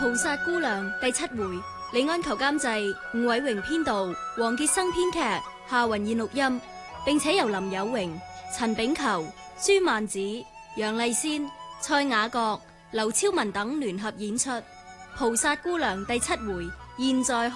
菩薩姑娘第7回，李安求監製，吳偉榮編導，黃傑生編劇，夏雲燕錄音，並且由林有榮、陳炳球、朱曼子、楊麗仙、蔡雅閣、劉超文等聯合演出。菩薩姑娘第7回，現在